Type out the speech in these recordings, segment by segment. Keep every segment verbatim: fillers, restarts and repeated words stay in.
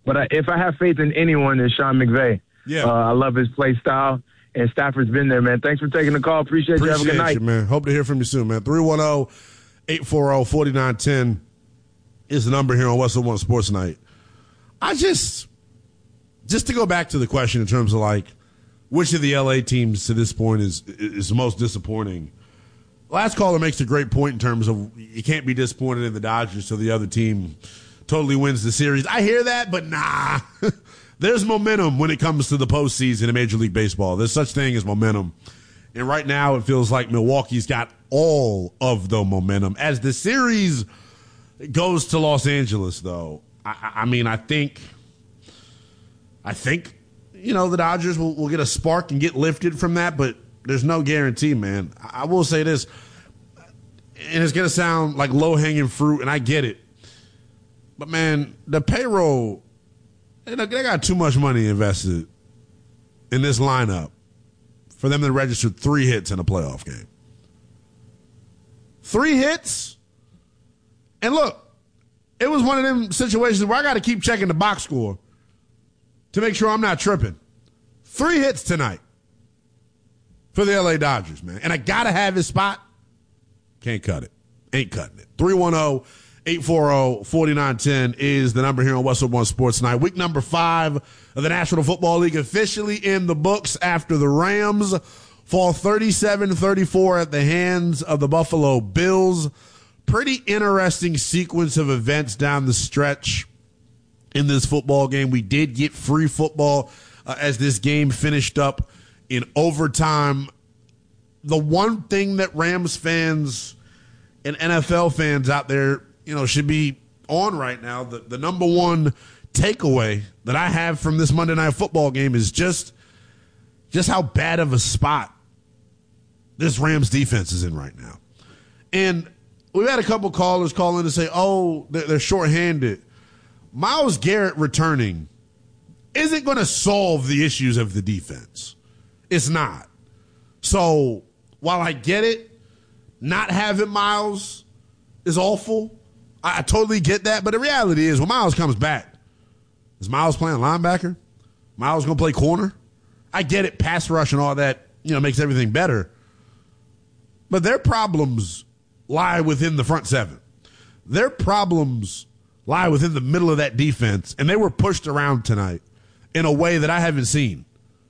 But I, if I have faith in anyone, it's Sean McVay. Yeah. Uh, I love his play style, and Stafford's been there, man. Thanks for taking the call. Appreciate, Appreciate you. Have a good night. you, man. Hope to hear from you soon, man. three one zero, eight four zero, four nine one zero is the number here on Westwood One Sports Night. I just, just to go back to the question in terms of like, which of the L A teams to this point is is the most disappointing? Last caller makes a great point in terms of you can't be disappointed in the Dodgers so the other team totally wins the series. I hear that, but nah. There's momentum when it comes to the postseason in Major League Baseball. There's such thing as momentum. And right now it feels like Milwaukee's got all of the momentum. As the series goes to Los Angeles, though, I, I mean, I think, I think, you know, the Dodgers will, will get a spark and get lifted from that, but there's no guarantee, man. I, I will say this, and it's going to sound like low-hanging fruit, and I get it. But, man, the payroll, they got too much money invested in this lineup for them to register three hits in a playoff game. Three hits? And look, it was one of them situations where I got to keep checking the box score to make sure I'm not tripping. Three hits tonight for the L A Dodgers, man. And I got to have his spot. Can't cut it. Ain't cutting it. three one zero, eight four zero, four nine one zero is the number here on Westwood One Sports Night. Week number five of the National Football League officially in the books after the Rams fall thirty-seven thirty-four at the hands of the Buffalo Bills. Pretty interesting sequence of events down the stretch in this football game. We did get free football uh, as this game finished up in overtime. The one thing that Rams fans and N F L fans out there, you know, should be on right now, the, the number one takeaway that I have from this Monday Night Football game is just, just how bad of a spot this Rams defense is in right now. And we've had a couple callers call in to say, oh, they're, they're shorthanded. Myles Garrett returning isn't going to solve the issues of the defense. It's not. So while I get it, not having Myles is awful. I, I totally get that. But the reality is when Myles comes back, is Myles playing linebacker? Myles going to play corner? I get it. Pass rush and all that, you know, makes everything better. But their problems lie within the front seven. Their problems lie within the middle of that defense, and they were pushed around tonight in a way that I haven't seen.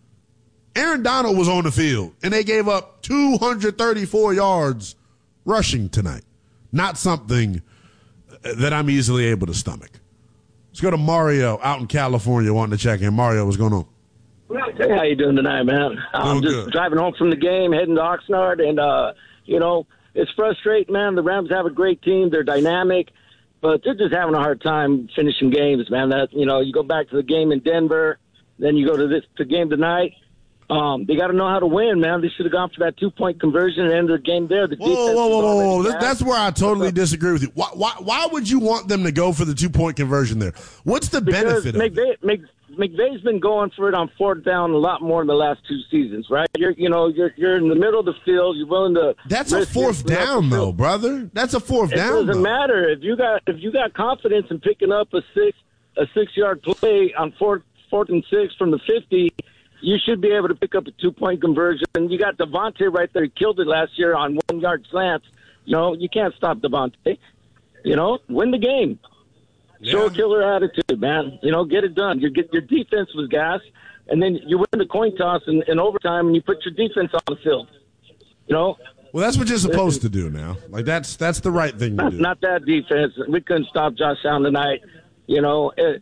Aaron Donald was on the field, and they gave up two hundred thirty-four yards rushing tonight. Not something that I'm easily able to stomach. Let's go to Mario out in California wanting to check in. Mario, what's going on? Hey, how you doing tonight, man? I'm just good. driving home from the game, heading to Oxnard, and, uh, you know, it's frustrating, man. The Rams have a great team. They're dynamic, but they're just having a hard time finishing games, man. That, you know, you go back to the game in Denver, then you go to this the game tonight. Um, they got to know how to win, man. They should have gone for that two-point conversion and ended the game there. The whoa, whoa, whoa, whoa, whoa. That's where I totally disagree with you. Why, why, why would you want them to go for the two-point conversion there? What's the because benefit of McVay, it? Mc, McVay's been going for it on fourth down a lot more in the last two seasons, right? You're, you know, you're you're in the middle of the field. You're willing to. That's a fourth down, though, brother. That's a fourth it down. It doesn't though. matter if you got if you got confidence in picking up a six a six yard play on fourth fourth and six from the fifty. You should be able to pick up a two-point conversion. You got Devontae right there. He killed it last year on one-yard slants. You know, you can't stop Devontae. You know, win the game. Yeah. Show a killer attitude, man. You know, get it done. Your, your defense was gas, and then you win the coin toss in, in overtime, and you put your defense on the field. You know? Well, that's what you're supposed to do now. Like, that's that's the right thing to not, do. Not that defense. We couldn't stop Josh Allen tonight. You know, it,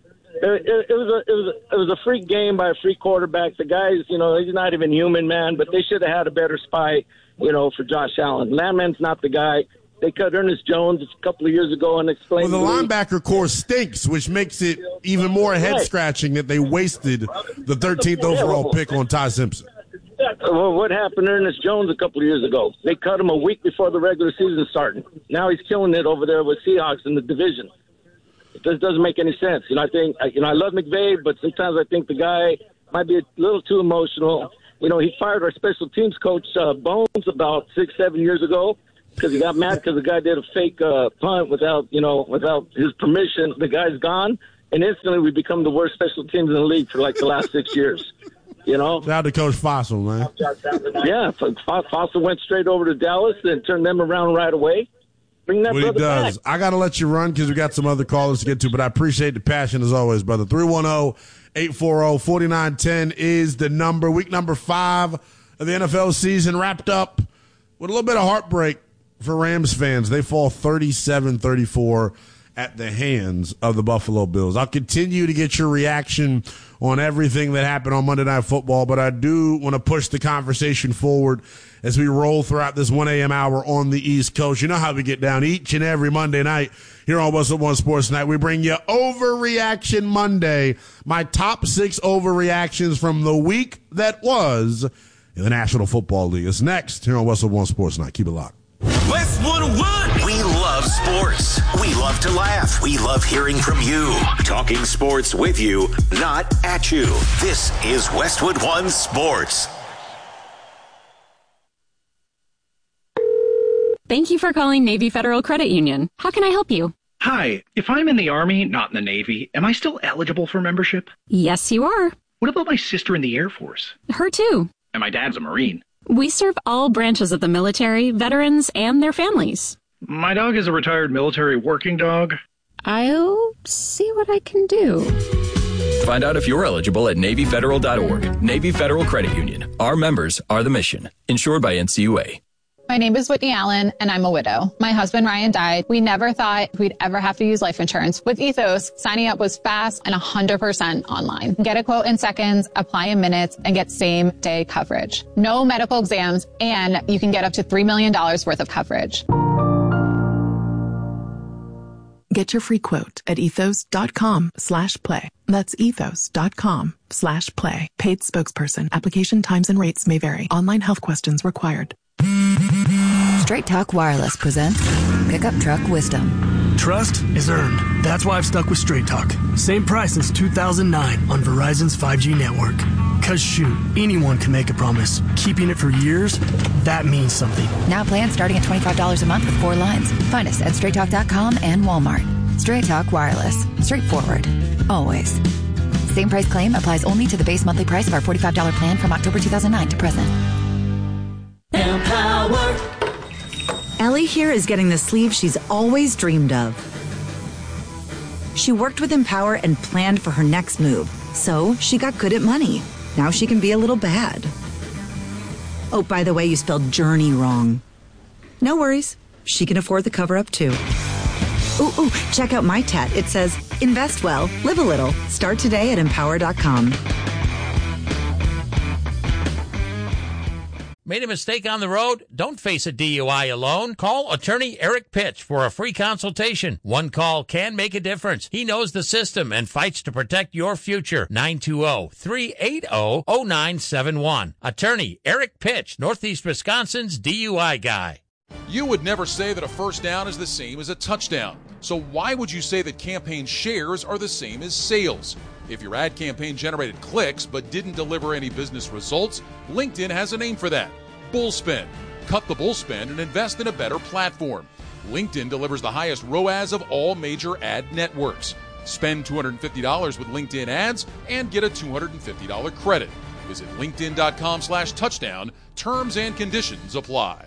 It, it, it was a it was a, it was a freak game by a freak quarterback. The guy's, you know, he's not even human, man. But they should have had a better spy, you know, for Josh Allen. Landman's not the guy. They cut Ernest Jones a couple of years ago and explained. Well, the linebacker core stinks, which makes it even more head scratching that they wasted the thirteenth overall pick on Ty Simpson. Well, what happened to Ernest Jones a couple of years ago? They cut him a week before the regular season started. Now he's killing it over there with Seahawks in the division. It just doesn't make any sense. You know, I think, you know, I love McVay, but sometimes I think the guy might be a little too emotional. You know, he fired our special teams coach, uh, Bones, about six, seven years ago because he got mad because the guy did a fake uh, punt without, you know, without his permission. The guy's gone. and instantly we become the worst special teams in the league for like the last six years. You know? Shout out to Coach Fossil, man. Yeah, Fossil went straight over to Dallas and turned them around right away. Bring that what he brother does. back. I got to let you run because we got some other callers to get to, but I appreciate the passion as always, brother. three one zero, eight four zero, four nine one zero is the number. Week number five of the N F L season wrapped up with a little bit of heartbreak for Rams fans. They fall thirty-seven thirty-four at the hands of the Buffalo Bills. I'll continue to get your reaction on everything that happened on Monday Night Football, but I do want to push the conversation forward as we roll throughout this one a.m. hour on the East Coast. You know how we get down each and every Monday night here on What's Up One Sports Night. We bring you Overreaction Monday, my top six overreactions from the week that was in the National Football League. It's next here on What's Up One Sports Night. Keep it locked. Westwood One. We love sports. We love to laugh. We love hearing from you. Talking sports with you, not at you. This is Westwood One Sports. Thank you for calling Navy Federal Credit Union. How can I help you? Hi. If I'm in the Army, not in the Navy, am I still eligible for membership? Yes, you are. What about my sister in the Air Force? Her too. And my dad's a Marine. We serve all branches of the military, veterans, and their families. My dog is a retired military working dog. I'll see what I can do. Find out if you're eligible at Navy Federal dot org. Navy Federal Credit Union. Our members are the mission. Insured by N C U A. My name is Whitney Allen, and I'm a widow. My husband, Ryan, died. We never thought we'd ever have to use life insurance. With Ethos, signing up was fast and one hundred percent online. Get a quote in seconds, apply in minutes, and get same-day coverage. No medical exams, and you can get up to three million dollars worth of coverage. Get your free quote at ethos.com slash play. That's ethos.com slash play. Paid spokesperson. Application times and rates may vary. Online health questions required. Straight Talk Wireless presents Pickup Truck Wisdom. Trust is earned. That's why I've stuck with Straight Talk. Same price since two thousand nine on Verizon's five G network. Cause shoot, anyone can make a promise. Keeping it for years, that means something. Now plans starting at twenty-five dollars a month with four lines. Find us at straight talk dot com and Walmart. Straight Talk Wireless. Straightforward. Always. Same price claim applies only to the base monthly price of our forty-five dollars plan from October two thousand nine to present. Empower. Ellie here is getting the sleeve she's always dreamed of. She worked with Empower and planned for her next move, so she got good at money. Now she can be a little bad. Oh, by the way, you spelled journey wrong. No worries. She can afford the cover-up, too. Ooh, ooh, check out my tat. It says, invest well, live a little. Start today at empower dot com. Made a mistake on the road? Don't face a D U I alone. Call attorney Eric Pitch for a free consultation. One call can make a difference. He knows the system and fights to protect your future. nine two zero, three eight zero, zero nine seven one. Attorney Eric Pitch, Northeast Wisconsin's D U I guy. You would never say that a first down is the same as a touchdown. So why would you say that campaign shares are the same as sales? If your ad campaign generated clicks but didn't deliver any business results, LinkedIn has a name for that. Bullspend. Cut the bullspend and invest in a better platform. LinkedIn delivers the highest R O A S of all major ad networks. Spend two hundred fifty dollars with LinkedIn ads and get a two hundred fifty dollars credit. Visit linkedin.com slash touchdown. Terms and conditions apply.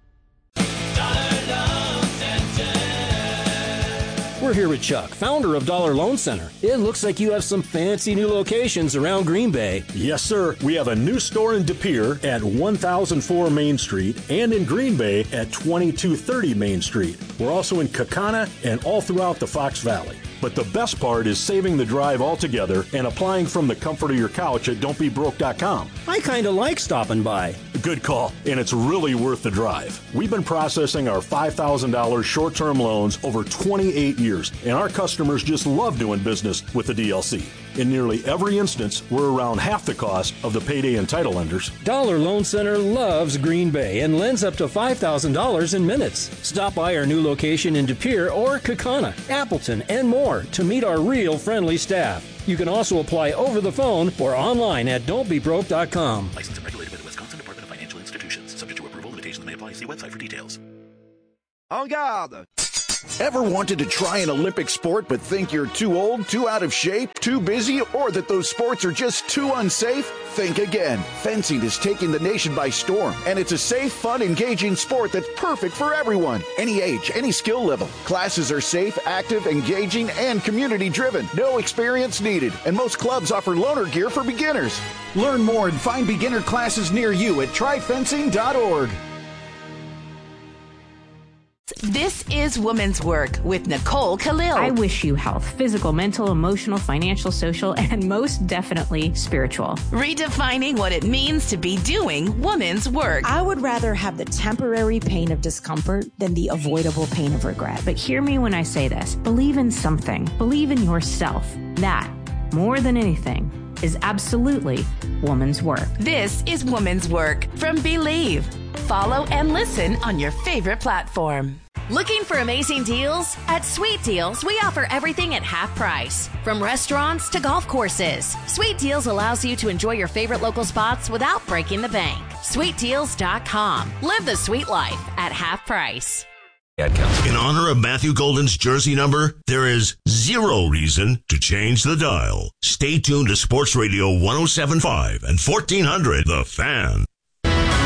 We're here with Chuck, founder of Dollar Loan Center. It looks like you have some fancy new locations around Green Bay. Yes, sir. We have a new store in De Pere at one thousand four Main Street and in Green Bay at twenty-two thirty Main Street. We're also in Kaukauna and all throughout the Fox Valley. But the best part is saving the drive altogether and applying from the comfort of your couch at don't be broke dot com. I kind of like stopping by. Good call, and it's really worth the drive. We've been processing our five thousand dollars short-term loans over twenty-eight years, and our customers just love doing business with the D L C. In nearly every instance, we're around half the cost of the payday and title lenders. Dollar Loan Center loves Green Bay and lends up to five thousand dollars in minutes. Stop by our new location in De Pere or Kaukauna, Appleton, and more to meet our real friendly staff. You can also apply over the phone or online at don't be broke dot com. Licensed and regulated by the Wisconsin Department of Financial Institutions. Subject to approval. Limitations may apply. See website for details. En garde! Ever wanted to try an Olympic sport but think you're too old, too out of shape, too busy, or that those sports are just too unsafe? Think again. Fencing is taking the nation by storm, and it's a safe, fun, engaging sport that's perfect for everyone. Any age, any skill level. Classes are safe, active, engaging, and community-driven. No experience needed, and most clubs offer loaner gear for beginners. Learn more and find beginner classes near you at try fencing dot org. This is Woman's Work with Nicole Khalil. I wish you health, physical, mental, emotional, financial, social, and most definitely spiritual. Redefining what it means to be doing woman's work. I would rather have the temporary pain of discomfort than the avoidable pain of regret. But hear me when I say this. Believe in something. Believe in yourself. That, more than anything, is absolutely woman's work. This is Woman's Work from Believe. Follow and listen on your favorite platform. Looking for amazing deals? At Sweet Deals, we offer everything at half price. From restaurants to golf courses, Sweet Deals allows you to enjoy your favorite local spots without breaking the bank. sweet deals dot com. Live the sweet life at half price. In honor of Matthew Golden's jersey number, there is zero reason to change the dial. Stay tuned to Sports Radio one oh seven point five and fourteen hundred The Fan.